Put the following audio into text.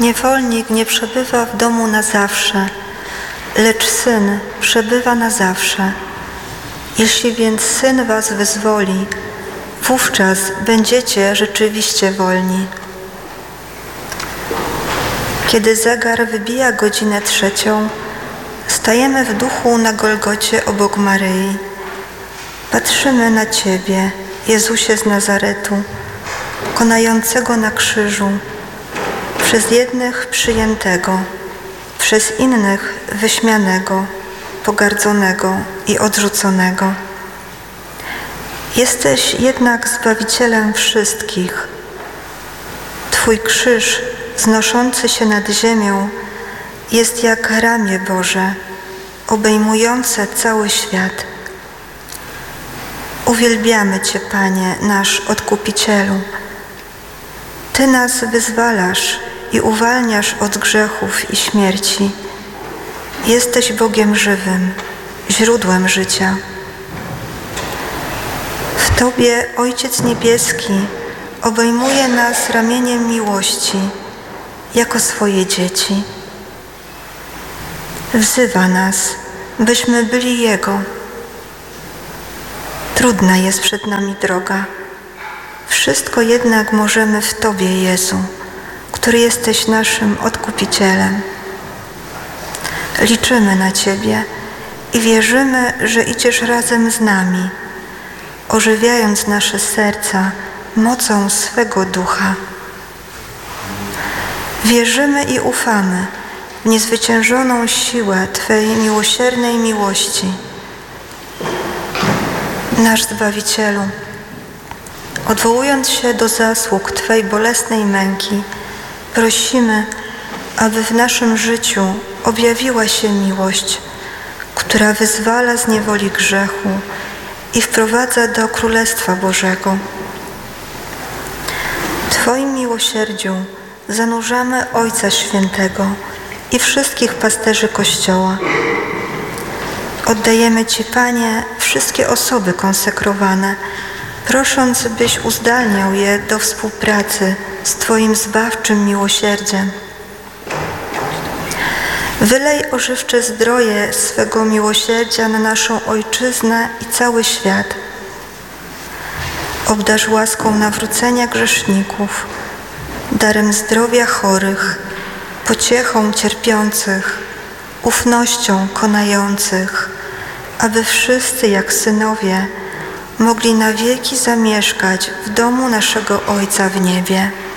Niewolnik nie przebywa w domu na zawsze, lecz Syn przebywa na zawsze. Jeśli więc Syn was wyzwoli, wówczas będziecie rzeczywiście wolni. Kiedy zegar wybija godzinę 3, stajemy w duchu na Golgocie obok Maryi. Patrzymy na Ciebie, Jezusie z Nazaretu, konającego na krzyżu, przez jednych przyjętego, przez innych wyśmianego, pogardzonego i odrzuconego. Jesteś jednak Zbawicielem wszystkich. Twój krzyż znoszący się nad ziemią jest jak ramię Boże, obejmujące cały świat. Uwielbiamy Cię, Panie, nasz Odkupicielu. Ty nas wyzwalasz i uwalniasz od grzechów i śmierci. Jesteś Bogiem żywym, źródłem życia. W Tobie Ojciec Niebieski obejmuje nas ramieniem miłości jako swoje dzieci. Wzywa nas, byśmy byli Jego. Trudna jest przed nami droga. Wszystko jednak możemy w Tobie, Jezu, który jesteś naszym Odkupicielem. Liczymy na Ciebie i wierzymy, że idziesz razem z nami, ożywiając nasze serca mocą swego Ducha. Wierzymy i ufamy w niezwyciężoną siłę Twej miłosiernej miłości. Nasz Zbawicielu, odwołując się do zasług Twej bolesnej męki, prosimy, aby w naszym życiu objawiła się miłość, która wyzwala z niewoli grzechu i wprowadza do Królestwa Bożego. Twoim miłosierdziu zanurzamy Ojca Świętego i wszystkich pasterzy Kościoła. Oddajemy Ci, Panie, wszystkie osoby konsekrowane, prosząc, byś uzdalniał je do współpracy z Twoim zbawczym miłosierdziem. Wylej ożywcze zdroje swego miłosierdzia na naszą Ojczyznę i cały świat. Obdarz łaską nawrócenia grzeszników, darem zdrowia chorych, pociechą cierpiących, ufnością konających, aby wszyscy jak synowie mogli na wieki zamieszkać w domu naszego Ojca w niebie.